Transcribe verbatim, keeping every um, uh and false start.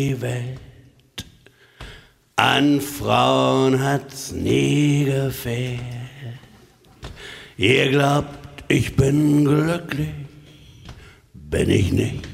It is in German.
die Welt. An Frauen hat's nie gefehlt. Ihr glaubt, ich bin glücklich, bin ich nicht.